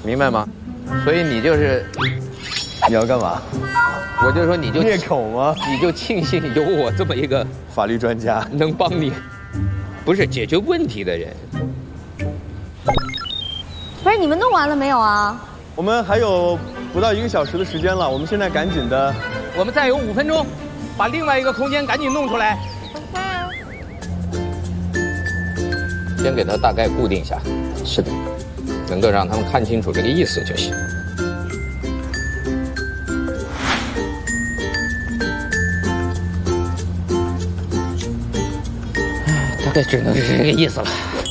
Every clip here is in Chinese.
明白吗？所以你就是你要干嘛？ 我就说你就灭口吗？ 你就庆幸有我这么一个法律专家能帮你，不是解决问题的人。 不是你们弄完了没有啊？ 我们还有不到1个小时的时间了，我们现在赶紧的。 我们再有5分钟，把另外一个空间赶紧弄出来。先给它大概固定下，是的，能够让他们看清楚这个意思就行。大概只能是这个意思了。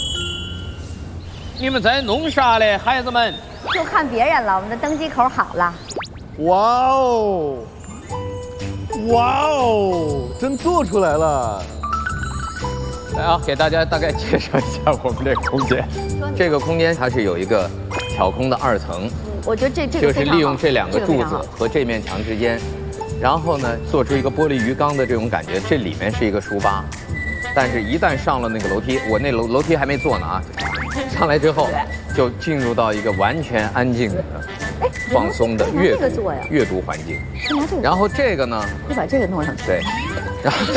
你们在弄啥嘞，孩子们？ 就看别人了，我们的登机口好了。 哇哦，哇哦，真做出来了！ 来啊，给大家大概介绍一下我们这个空间。这个空间它是有一个挑空的2层， 我觉得这个就是利用这2个柱子这个非常好和这面墙之间，然后呢做出一个玻璃鱼缸的这种感觉。这里面是一个书吧，但是一旦上了那个楼梯，我那楼梯还没坐呢啊，上来之后就进入到一个完全安静的、放松的阅读环境。然后这个呢， 你把这个弄上去。 对，然后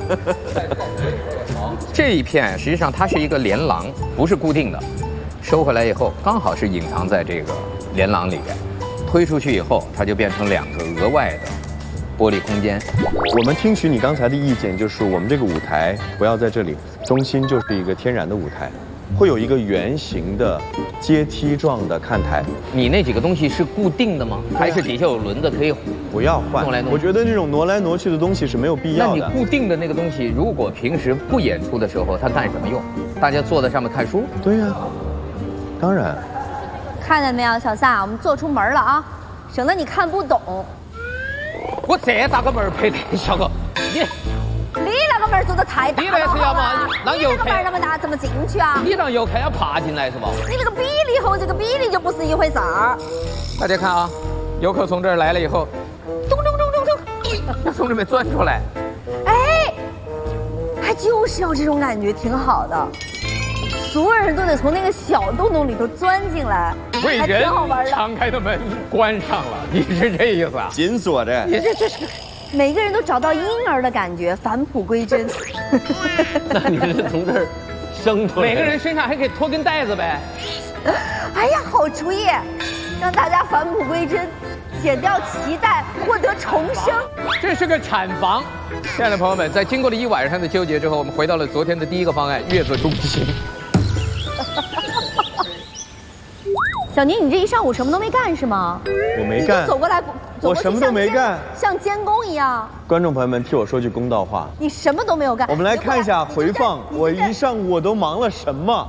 这一片实际上它是一个连廊，不是固定的，收回来以后刚好是隐藏在这个连廊里边，推出去以后它就变成2个额外的玻璃空间。 我们听取你刚才的意见，就是我们这个舞台不要在这里，中心就是一个天然的舞台，会有一个圆形的阶梯状的看台。 你那几个东西是固定的吗？还是底下有轮子可以不要换？ 弄来弄去我觉得这种挪来挪去的东西是没有必要的。 那你固定的那个东西，如果平时不演出的时候，它干什么用？大家坐在上面看书？ 对呀，当然。 看见没有，小撒，我们做出门了啊，省得你看不懂。 我这大个门配的，小哥，你那个门做的太大了， 你那是要嘛让游客你那个门那么大，怎么进去啊？ 你让游客要爬进来是吧？ 你那个比例和这个比例就不是一回事儿。 大家看啊，游客从这儿来了以后， 咚咚咚咚咚， 从这边钻出来。 哎，还就是要这种感觉，挺好的。所有人都得从那个小洞洞里头钻进来，还为人挺好玩的。 敞开的门关上了，你是这意思啊？ 紧锁着。 你这是。 每个人都找到婴儿的感觉，返璞归真。 那你是从这儿生出来？每个人身上还可以拖根带子呗。 哎呀，好主意，让大家返璞归真，剪掉脐带，获得重生。 这是个产房。亲爱的朋友们，在经过了1晚上的纠结之后，我们回到了昨天的第一个方案——月子中心。 小宁，你这一上午什么都没干是吗？ 我没干。 你就走过来， 我什么都没干， 像监工一样。 观众朋友们，替我说句公道话， 你什么都没有干。 我们来看一下回放，我一上午我都忙了什么？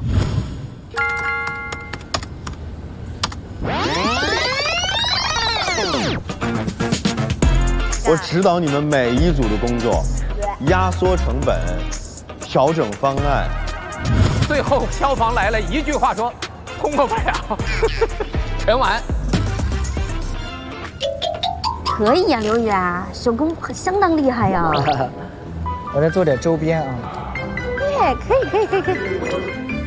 我指导你们每一组的工作，压缩成本，调整方案。 最后消防来了，一句话说：“通过不了，全完。” 可以呀，刘宇啊，手工相当厉害呀。 我再做点周边啊。 哎，可以。